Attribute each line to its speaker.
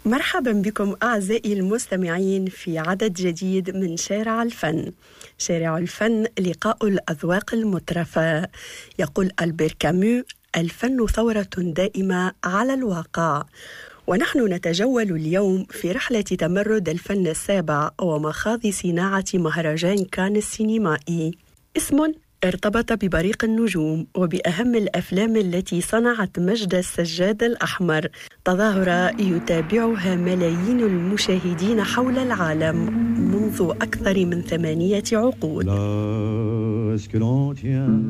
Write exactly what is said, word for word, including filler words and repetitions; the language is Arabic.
Speaker 1: مرحبا بكم أعزائي المستمعين في عدد جديد من شارع الفن. شارع الفن لقاء الأذواق المترفة. يقول ألبير كامو: الفن ثورة دائمة على الواقع. ونحن نتجول اليوم في رحلة تمرد الفن السابع ومخاض صناعة مهرجان كان السينمائي، اسم ارتبط ببريق النجوم وبأهم الأفلام التي صنعت مجد السجاد الأحمر، تظاهرة يتابعها ملايين المشاهدين حول العالم منذ أكثر من ثمانية عقود.